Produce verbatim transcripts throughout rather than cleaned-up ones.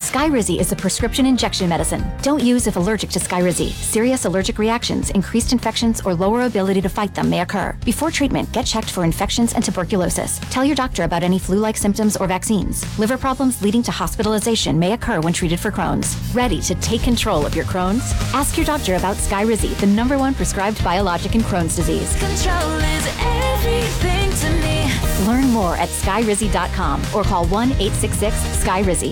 Skyrizi is a prescription injection medicine. Don't use if allergic to Skyrizi. Serious allergic reactions, increased infections, or lower ability to fight them may occur. Before treatment, get checked for infections and tuberculosis. Tell your doctor about any flu-like symptoms or vaccines. Liver problems leading to hospitalization may occur when treated for Crohn's. Ready to take control of your Crohn's? Ask your doctor about Skyrizi, the number one prescribed biologic in Crohn's disease. Control is everything to me. Learn more at skyrizi dot com or call one eight six six Skyrizi.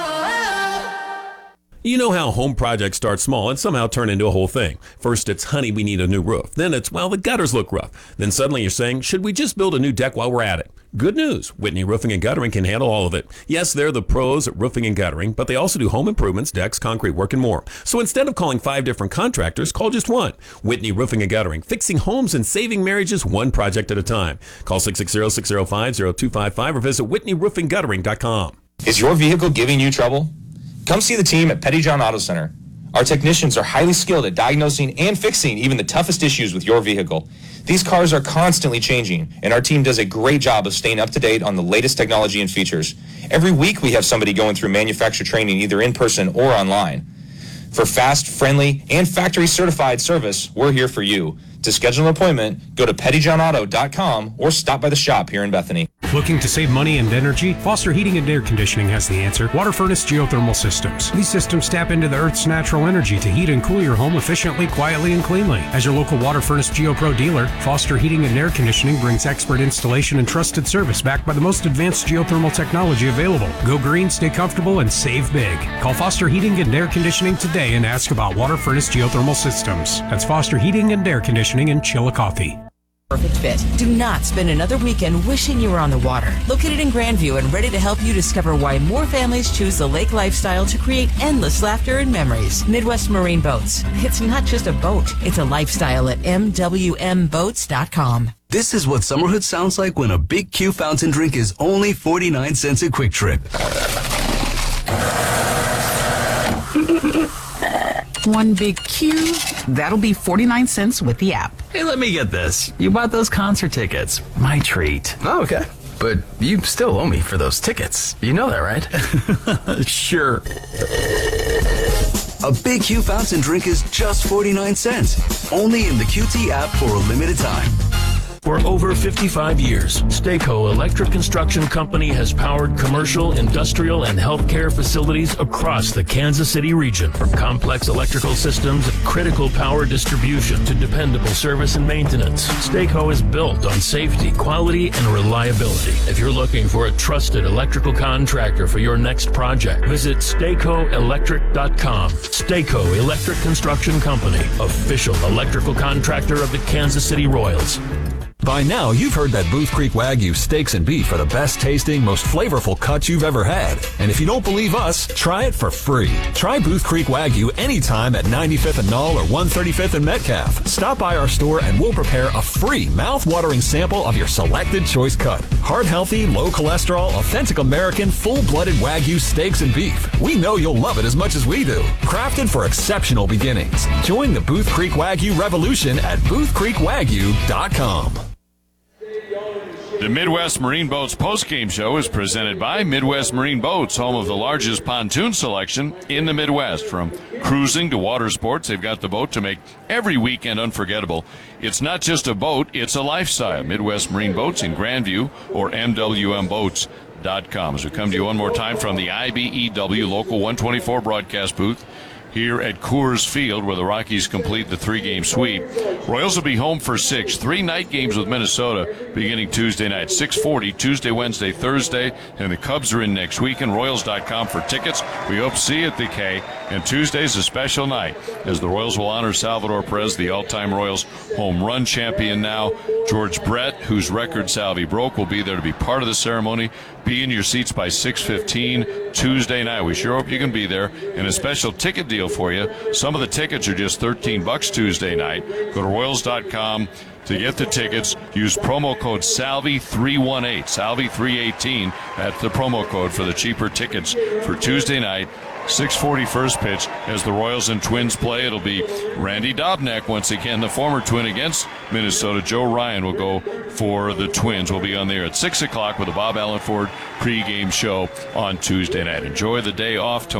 You know how home projects start small and somehow turn into a whole thing. First, it's, honey, we need a new roof. Then it's, well, the gutters look rough. Then suddenly you're saying, should we just build a new deck while we're at it? Good news. Whitney Roofing and Guttering can handle all of it. Yes, they're the pros at roofing and guttering, but they also do home improvements, decks, concrete work, and more. So instead of calling five different contractors, call just one. Whitney Roofing and Guttering, fixing homes and saving marriages one project at a time. Call six six zero, six zero five, zero two five five or visit whitney roofing guttering dot com. Is your vehicle giving you trouble? Come see the team at Pettyjohn Auto Center. Our technicians are highly skilled at diagnosing and fixing even the toughest issues with your vehicle. These cars are constantly changing, and our team does a great job of staying up to date on the latest technology and features. Every week we have somebody going through manufacturer training either in person or online. For fast, friendly, and factory certified service, we're here for you. To schedule an appointment, go to pettyjohn auto dot com or stop by the shop here in Bethany. Looking to save money and energy? Foster Heating and Air Conditioning has the answer. Water Furnace Geothermal Systems. These systems tap into the Earth's natural energy to heat and cool your home efficiently, quietly, and cleanly. As your local Water Furnace GeoPro dealer, Foster Heating and Air Conditioning brings expert installation and trusted service backed by the most advanced geothermal technology available. Go green, stay comfortable, and save big. Call Foster Heating and Air Conditioning today and ask about Water Furnace Geothermal Systems. That's Foster Heating and Air Conditioning in Chillicothe. Perfect fit. Do not spend another weekend wishing you were on the water. Located in Grandview and ready to help you discover why more families choose the lake lifestyle to create endless laughter and memories. Midwest Marine Boats. It's not just a boat, it's a lifestyle at m w m boats dot com. This is what summerhood sounds like when a Big Q fountain drink is only forty-nine cents at Quick Trip. One Big Q, that'll be forty-nine cents with the app. Hey, let me get this. You bought those concert tickets. My treat. Oh, okay. But you still owe me for those tickets. You know that, right? Sure. A Big Q fountain drink is just forty-nine cents. Only in the Q T app for a limited time. For over fifty-five years, Stayco Electric Construction Company has powered commercial, industrial, and healthcare facilities across the Kansas City region. From complex electrical systems and critical power distribution to dependable service and maintenance, Stayco is built on safety, quality, and reliability. If you're looking for a trusted electrical contractor for your next project, visit stayco electric dot com. Stayco Electric Construction Company, official electrical contractor of the Kansas City Royals. By now, you've heard that Booth Creek Wagyu steaks and beef are the best tasting, most flavorful cuts you've ever had. And if you don't believe us, try it for free. Try Booth Creek Wagyu anytime at ninety-fifth and Null or one thirty-fifth and Metcalf. Stop by our store and we'll prepare a free, mouth-watering sample of your selected choice cut. Heart-healthy, low-cholesterol, authentic American, full-blooded Wagyu steaks and beef. We know you'll love it as much as we do. Crafted for exceptional beginnings. Join the Booth Creek Wagyu revolution at booth creek wagyu dot com. The Midwest Marine Boats postgame show is presented by Midwest Marine Boats, home of the largest pontoon selection in the Midwest. From cruising to water sports, they've got the boat to make every weekend unforgettable. It's not just a boat, it's a lifestyle. Midwest Marine Boats in Grandview or m w m boats dot com. As we come to you one more time from the I B E W Local one twenty-four broadcast booth here at Coors Field, where the Rockies complete the three-game sweep. Royals will be home for six. Three night games with Minnesota beginning Tuesday night, six forty, Tuesday, Wednesday, Thursday, and the Cubs are in next week. And Royals dot com for tickets. We hope to see you at the K. And Tuesday's a special night as the Royals will honor Salvador Perez, the all-time Royals home run champion now. George Brett, whose record Salvi broke, will be there to be part of the ceremony. Be in your seats by six fifteen Tuesday night. We sure hope you can be there. And a special ticket deal for you. Some of the tickets are just thirteen bucks Tuesday night. Go to Royals dot com to get the tickets. Use promo code Salvi three one eight, Salvi three eighteen. That's the promo code for the cheaper tickets for Tuesday night. six forty first pitch as the Royals and Twins play. It'll be Randy Dobnak once again, the former Twin against Minnesota. Joe Ryan will go for the Twins. We'll be on there at six o'clock with the Bob Allen Ford pregame show on Tuesday night. Enjoy the day off tomorrow.